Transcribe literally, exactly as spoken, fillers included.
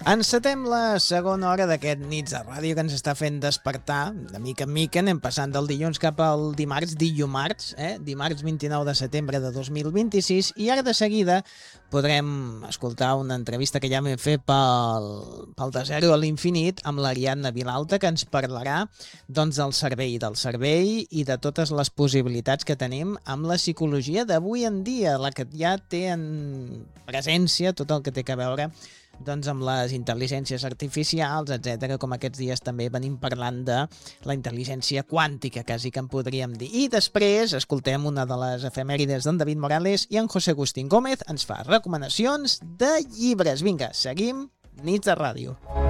Encetem la segona hora d'aquest Nits de Ràdio que ens està fent despertar. De mica en mica anem passant del dilluns cap al dimarts, dillumarts, eh? dimarts vint-i-nou de setembre de dos mil vint-i-sis, i ara de seguida podrem escoltar una entrevista que ja vam fer pel, pel De Zero a l'Infinit amb l'Ariadna Vilalta, que ens parlarà doncs, del cervell, del cervell i de totes les possibilitats que tenim amb la psicologia d'avui en dia, la que ja té en presència tot el que té a veure doncs amb les intel·ligències artificials, etcètera, com aquests dies també venim parlant de la intel·ligència quàntica, quasi que en podríem dir. I després escoltem una de les efemèrides d'en David Morales i en José Agustín Gómez ens fa recomanacions de llibres. Vinga, seguim Nits de Ràdio.